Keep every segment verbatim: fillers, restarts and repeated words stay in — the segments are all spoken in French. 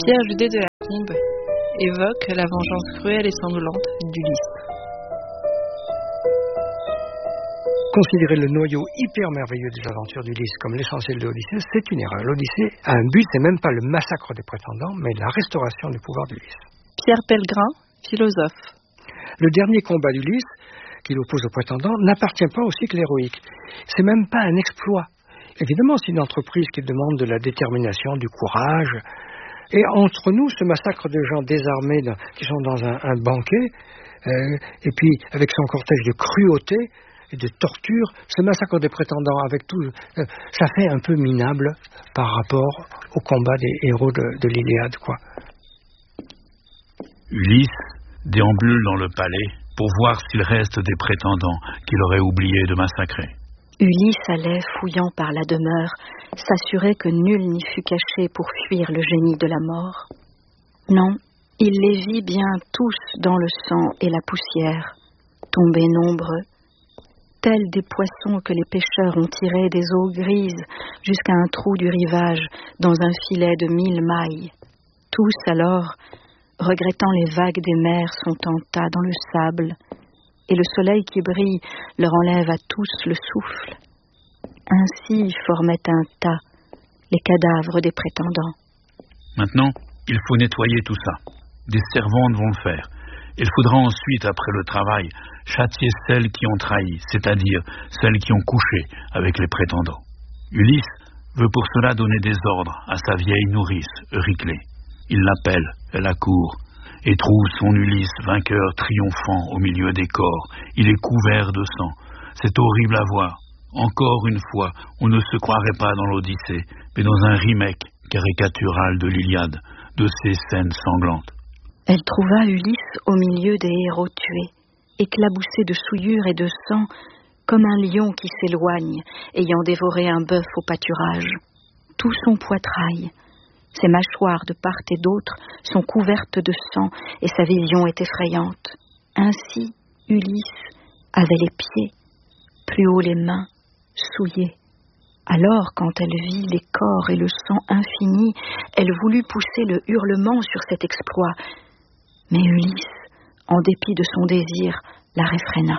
Pierre Judet de la Combe évoque la vengeance cruelle et sanglante d'Ulysse. Considérer le noyau hyper merveilleux des aventures d'Ulysse comme l'essentiel de l'Odyssée, c'est une erreur. L'Odyssée a un but, c'est même pas le massacre des prétendants, mais la restauration du pouvoir d'Ulysse. Pierre Pellegrin, philosophe. Le dernier combat d'Ulysse, qu'il oppose aux prétendants, n'appartient pas au cycle héroïque. C'est même pas un exploit. Évidemment, c'est une entreprise qui demande de la détermination, du courage. Et entre nous, ce massacre de gens désarmés dans, qui sont dans un, un banquet, euh, et puis avec son cortège de cruauté et de torture, ce massacre des prétendants avec tout, euh, ça fait un peu minable par rapport au combat des héros de, de l'Iliade, quoi. Ulysse déambule dans le palais pour voir s'il reste des prétendants qu'il aurait oublié de massacrer. Ulysse allait, fouillant par la demeure, s'assurer que nul n'y fût caché pour fuir le génie de la mort. Non, il les vit bien tous dans le sang et la poussière, tombés nombreux, tels des poissons que les pêcheurs ont tirés des eaux grises jusqu'à un trou du rivage dans un filet de mille mailles. Tous alors, regrettant les vagues des mers, sont en tas dans le sable, et le soleil qui brille leur enlève à tous le souffle. Ainsi formaient un tas les cadavres des prétendants. Maintenant, il faut nettoyer tout ça. Des servantes vont le faire. Il faudra ensuite, après le travail, châtier celles qui ont trahi, c'est-à-dire celles qui ont couché avec les prétendants. Ulysse veut pour cela donner des ordres à sa vieille nourrice, Euryclée. Il l'appelle, elle accourt, et trouve son Ulysse vainqueur triomphant au milieu des corps. Il est couvert de sang. C'est horrible à voir. Encore une fois, on ne se croirait pas dans l'Odyssée, mais dans un remake caricatural de l'Iliade, de ces scènes sanglantes. Elle trouva Ulysse au milieu des héros tués, éclaboussé de souillure et de sang, comme un lion qui s'éloigne, ayant dévoré un bœuf au pâturage. Tout son poitrail, ses mâchoires de part et d'autre sont couvertes de sang et sa vision est effrayante. Ainsi, Ulysse avait les pieds, plus haut les mains, souillés. Alors, quand elle vit les corps et le sang infini, elle voulut pousser le hurlement sur cet exploit. Mais Ulysse, en dépit de son désir, la réfréna.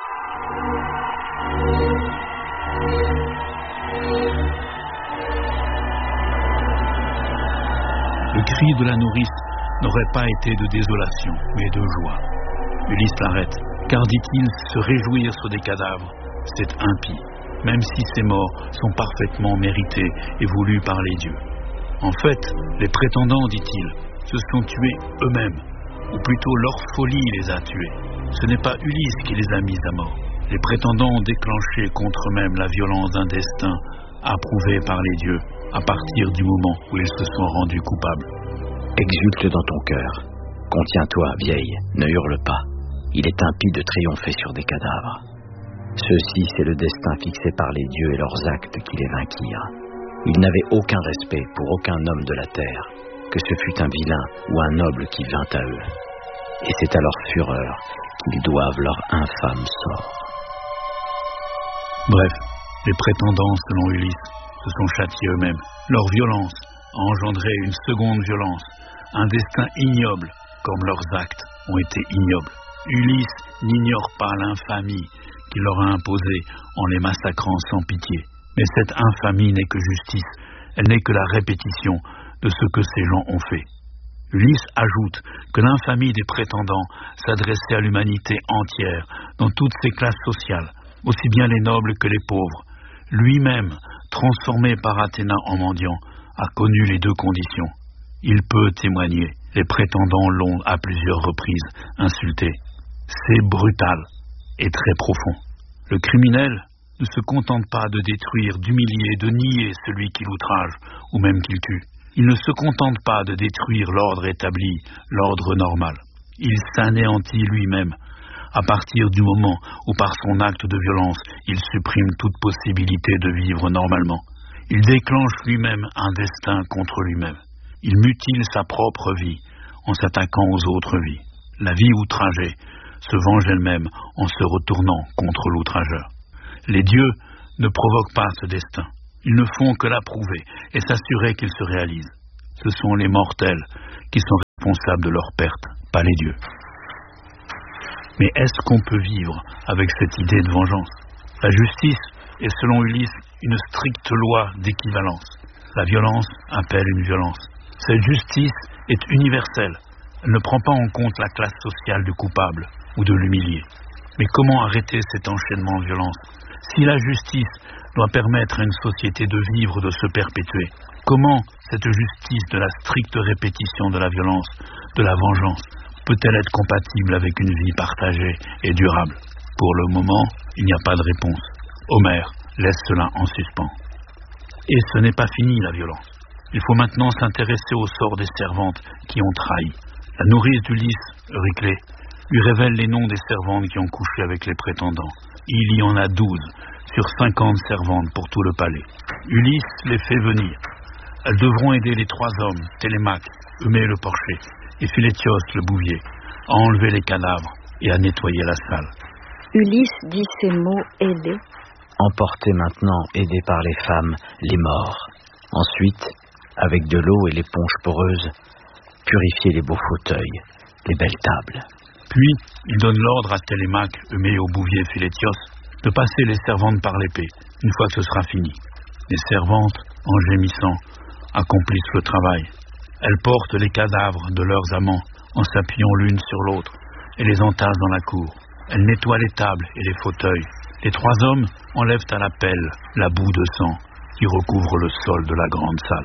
Le cri de la nourrice n'aurait pas été de désolation, mais de joie. Ulysse l'arrête, car, dit-il, se réjouir sur des cadavres, c'est impie, même si ces morts sont parfaitement méritées et voulues par les dieux. En fait, les prétendants, dit-il, se sont tués eux-mêmes, ou plutôt leur folie les a tués. Ce n'est pas Ulysse qui les a mis à mort. Les prétendants ont déclenché contre eux-mêmes la violence d'un destin approuvé par les dieux, à partir du moment où ils se sont rendus coupables. Exulte dans ton cœur. Contiens-toi, vieille, ne hurle pas. Il est impie de triompher sur des cadavres. Ceci, c'est le destin fixé par les dieux et leurs actes qui les vainquirent. Ils n'avaient aucun respect pour aucun homme de la terre, que ce fût un vilain ou un noble qui vint à eux. Et c'est à leur fureur qu'ils doivent leur infâme sort. Bref, les prétendants, selon Ulysse, se sont châtiés eux-mêmes. Leur violence a engendré une seconde violence, un destin ignoble, comme leurs actes ont été ignobles. Ulysse n'ignore pas l'infamie qu'il leur a imposée en les massacrant sans pitié. Mais cette infamie n'est que justice, elle n'est que la répétition de ce que ces gens ont fait. Ulysse ajoute que l'infamie des prétendants s'adressait à l'humanité entière, dans toutes ses classes sociales, aussi bien les nobles que les pauvres. Lui-même, transformé par Athéna en mendiant, a connu les deux conditions. Il peut témoigner, les prétendants l'ont à plusieurs reprises insulté. C'est brutal et très profond. Le criminel ne se contente pas de détruire, d'humilier, de nier celui qui l'outrage ou même qu'il tue. Il ne se contente pas de détruire l'ordre établi, l'ordre normal. Il s'anéantit lui-même, à partir du moment où par son acte de violence, il supprime toute possibilité de vivre normalement. Il déclenche lui-même un destin contre lui-même. Il mutile sa propre vie en s'attaquant aux autres vies. La vie outragée se venge elle-même en se retournant contre l'outrageur. Les dieux ne provoquent pas ce destin. Ils ne font que l'approuver et s'assurer qu'il se réalise. Ce sont les mortels qui sont responsables de leur perte, pas les dieux. Mais est-ce qu'on peut vivre avec cette idée de vengeance? La justice est, selon Ulysse, une stricte loi d'équivalence. La violence appelle une violence. Cette justice est universelle. Elle ne prend pas en compte la classe sociale du coupable ou de l'humilié. Mais comment arrêter cet enchaînement de violence? Si la justice doit permettre à une société de vivre, de se perpétuer, comment cette justice de la stricte répétition de la violence, de la vengeance, peut-elle être compatible avec une vie partagée et durable? Pour le moment, il n'y a pas de réponse. Homère laisse cela en suspens. Et ce n'est pas fini, la violence. Il faut maintenant s'intéresser au sort des servantes qui ont trahi. La nourrice d'Ulysse, Euryclée, lui révèle les noms des servantes qui ont couché avec les prétendants. Il y en a douze sur cinquante servantes pour tout le palais. Ulysse les fait venir. Elles devront aider les trois hommes, Télémaque, Eumée le porcher, et Philétios le bouvier, à enlever les cadavres et à nettoyer la salle. Ulysse dit ces mots aidés. Emportez maintenant, aidés par les femmes, les morts. Ensuite, avec de l'eau et l'éponge poreuse, purifiez les beaux fauteuils, les belles tables. Puis, il donne l'ordre à Télémaque, Eumée au bouvier Philétios, de passer les servantes par l'épée, une fois que ce sera fini. Les servantes, en gémissant, accomplissent le travail. Elles portent les cadavres de leurs amants en s'appuyant l'une sur l'autre et les entassent dans la cour. Elles nettoient les tables et les fauteuils. Les trois hommes enlèvent à la pelle la boue de sang qui recouvre le sol de la grande salle.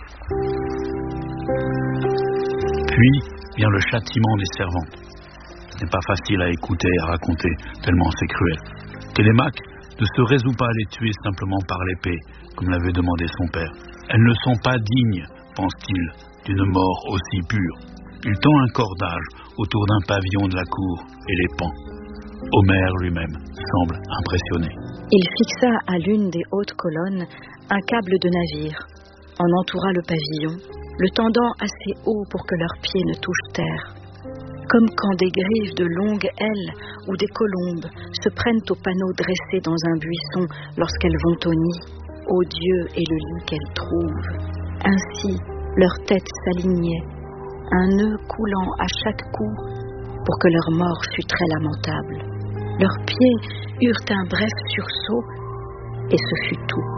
Puis vient le châtiment des servantes. Ce n'est pas facile à écouter et à raconter, tellement c'est cruel. Télémaque ne se résout pas à les tuer simplement par l'épée, comme l'avait demandé son père. Elles ne sont pas dignes, pense-t-il, d'une mort aussi pure. Il tend un cordage autour d'un pavillon de la cour et les pend. Homère lui-même semble impressionné. Il fixa à l'une des hautes colonnes un câble de navire, en entoura le pavillon, le tendant assez haut pour que leurs pieds ne touchent terre. Comme quand des griffes de longues ailes ou des colombes se prennent aux panneaux dressés dans un buisson lorsqu'elles vont au nid, ô Dieu et le lit qu'elles trouvent. Ainsi, leurs têtes s'alignaient, un nœud coulant à chaque coup pour que leur mort fût très lamentable. Leurs pieds eurent un bref sursaut et ce fut tout.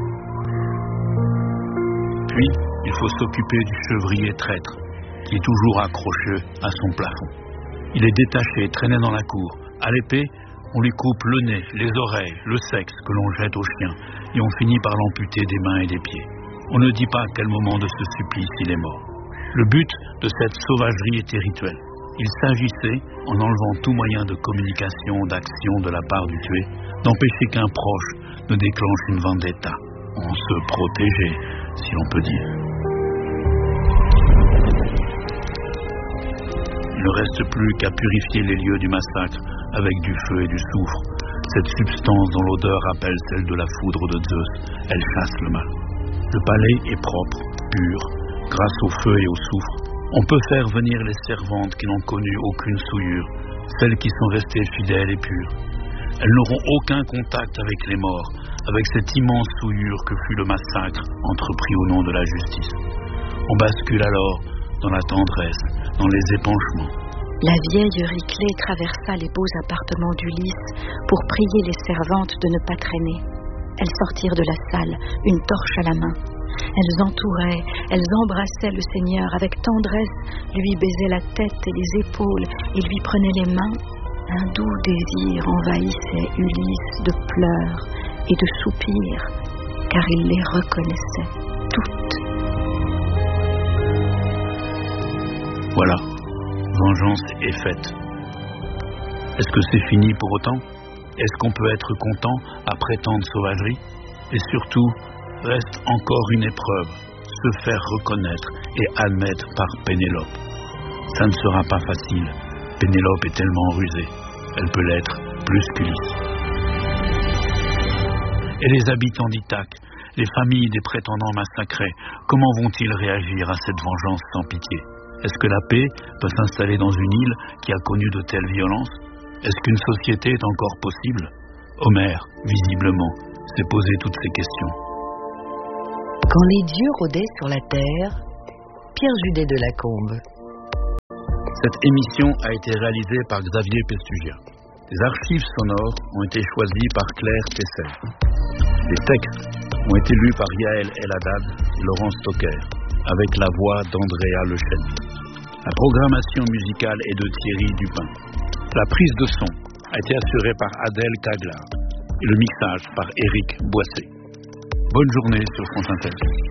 Puis, il faut s'occuper du chevrier traître, qui est toujours accroché à son plafond. Il est détaché, traîné dans la cour. À l'épée, on lui coupe le nez, les oreilles, le sexe que l'on jette aux chiens, et on finit par l'amputer des mains et des pieds. On ne dit pas à quel moment de ce supplice il est mort. Le but de cette sauvagerie était rituel. Il s'agissait, en enlevant tout moyen de communication, d'action de la part du tué, d'empêcher qu'un proche ne déclenche une vendetta. On se protégeait, si l'on peut dire. Il ne reste plus qu'à purifier les lieux du massacre avec du feu et du soufre. Cette substance dont l'odeur rappelle celle de la foudre de Zeus, elle chasse le mal. Le palais est propre, pur, grâce au feu et au soufre. On peut faire venir les servantes qui n'ont connu aucune souillure, celles qui sont restées fidèles et pures. Elles n'auront aucun contact avec les morts, avec cette immense souillure que fut le massacre entrepris au nom de la justice. On bascule alors dans la tendresse, dans les épanchements. La vieille Euryclée traversa les beaux appartements d'Ulysse pour prier les servantes de ne pas traîner. Elles sortirent de la salle, une torche à la main. Elles entouraient, elles embrassaient le Seigneur avec tendresse, lui baisaient la tête et les épaules et lui prenaient les mains. Un doux désir envahissait Ulysse de pleurs et de soupirs, car il les reconnaissait toutes. Voilà, vengeance est faite. Est-ce que c'est fini pour autant? Est-ce qu'on peut être content après tant de sauvagerie? Et surtout, reste encore une épreuve, se faire reconnaître et admettre par Pénélope. Ça ne sera pas facile. Pénélope est tellement rusée. Elle peut l'être plus qu'Ulysse. Et les habitants d'Ithaque, les familles des prétendants massacrés, comment vont-ils réagir à cette vengeance sans pitié? Est-ce que la paix peut s'installer dans une île qui a connu de telles violences? Est-ce qu'une société est encore possible? Homère, visiblement, s'est posé toutes ces questions. Quand les dieux rôdaient sur la terre, Pierre Judet de Lacombe. Cette émission a été réalisée par Xavier Pestugia. Les archives sonores ont été choisies par Claire Tesser. Les textes ont été lus par Yael El-Haddad et Laurence Stocker, avec la voix d'Andrea Lechen. La programmation musicale est de Thierry Dupin. La prise de son a été assurée par Adèle Caglar et le mixage par Éric Boissé. Bonne journée sur France Inter.